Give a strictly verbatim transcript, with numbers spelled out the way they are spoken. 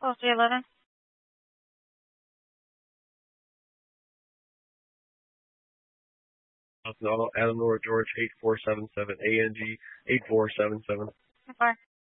Oh, three eleven. Adam Nora George eight four seven seven A N G eight four seven seven. How far?